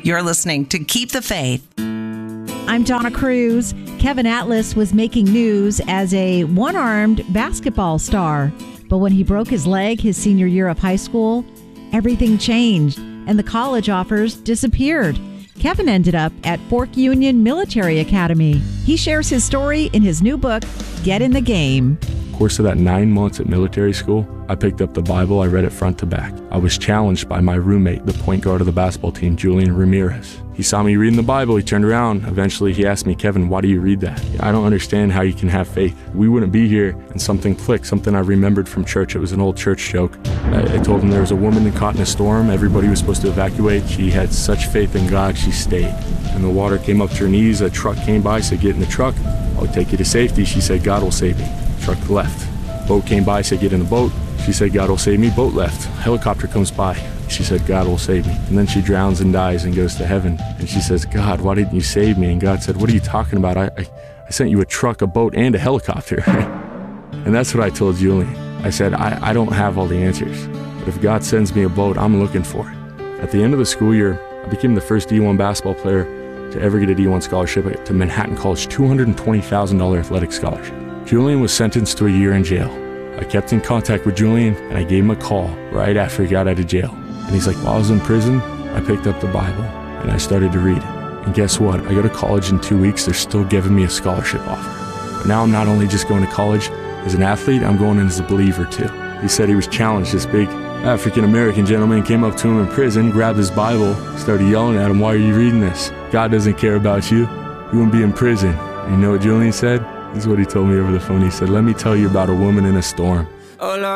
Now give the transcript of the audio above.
You're listening to Keep the Faith. I'm Donna Cruz. Kevin Atlas was making news as a one-armed basketball star. But when he broke his leg his senior year of high school, everything changed and the college offers disappeared. Kevin ended up at Fork Union Military Academy. He shares his story in his new book, Get in the Game. Course of that 9 months at military school, I picked up the Bible. I read it front to back. I was challenged by my roommate, the point guard of the basketball team, Julian Ramirez. He saw me reading the Bible. He turned around. Eventually, he asked me, Kevin, why do you read that? I don't understand how you can have faith. We wouldn't be here. And something clicked, something I remembered from church. It was an old church joke. I told him there was a woman caught in a storm. Everybody was supposed to evacuate. She had such faith in God, she stayed. And the water came up to her knees. A truck came by, said, get in the truck. I'll take you to safety. She said, God will save me. Truck left. Boat came by, said, get in the boat. She said, God will save me. Boat left. Helicopter comes by. She said, God will save me. And then she drowns and dies and goes to heaven. And she says, God, why didn't you save me? And God said, what are you talking about? I sent you a truck, a boat, and a helicopter. And that's what I told Julian. I said, I don't have all the answers. But if God sends me a boat, I'm looking for it. At the end of the school year, I became the first D1 basketball player to ever get a D1 scholarship to Manhattan College, $220,000 athletic scholarship. Julian was sentenced to a year in jail. I kept in contact with Julian, and I gave him a call right after he got out of jail. And he's like, while I was in prison, I picked up the Bible, and I started to read it. And guess what? I go to college in 2 weeks. They're still giving me a scholarship offer. But now I'm not only just going to college as an athlete, I'm going in as a believer too. He said he was challenged. This big African-American gentleman came up to him in prison, grabbed his Bible, started yelling at him, why are you reading this? God doesn't care about you. You won't be in prison. And you know what Julian said? This is what he told me over the phone. He said, let me tell you about a woman in a storm.